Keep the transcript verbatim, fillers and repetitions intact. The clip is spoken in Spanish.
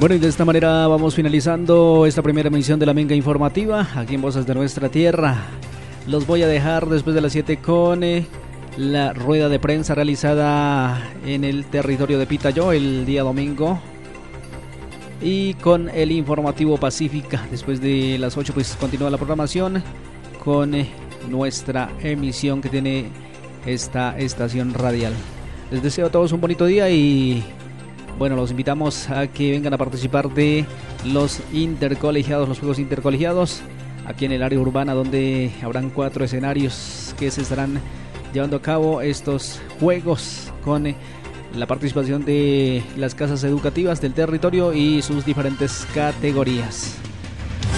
Bueno, y de esta manera vamos finalizando esta primera emisión de la Minga Informativa, aquí en Voces de Nuestra Tierra. Los voy a dejar después de las siete con eh, la rueda de prensa realizada en el territorio de Pitayó el día domingo. Y con el informativo Pacífica. Después de las ocho pues continúa la programación con eh, nuestra emisión que tiene esta estación radial. Les deseo a todos un bonito día y bueno, los invitamos a que vengan a participar de los intercolegiados, los juegos intercolegiados aquí en el área urbana, donde habrán cuatro escenarios que se estarán llevando a cabo estos juegos con eh, la participación de las casas educativas del territorio y sus diferentes categorías.